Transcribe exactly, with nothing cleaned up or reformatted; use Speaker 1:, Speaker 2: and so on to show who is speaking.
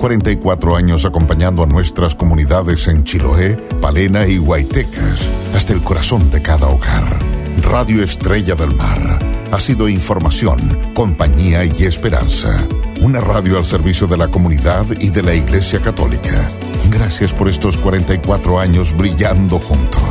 Speaker 1: cuarenta y cuatro años acompañando a nuestras comunidades en Chiloé, Palena y Huaytecas, hasta el corazón de cada hogar. Radio Estrella del Mar ha sido información, compañía y esperanza. Una radio al servicio de la comunidad y de la Iglesia Católica. Gracias por estos cuarenta y cuatro años brillando juntos.